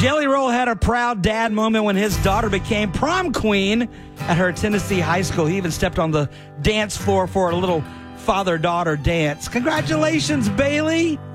Jelly Roll had a proud dad moment when his daughter became prom queen at her Tennessee high school. He even stepped on the dance floor for a little father-daughter dance. Congratulations, Bailey.